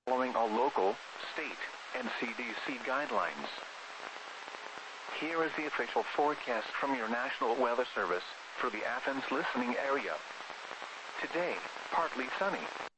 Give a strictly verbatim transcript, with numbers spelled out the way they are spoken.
following all local, state, and C D C guidelines. Here is the official forecast from your National Weather Service for the Athens listening area. Today, partly sunny,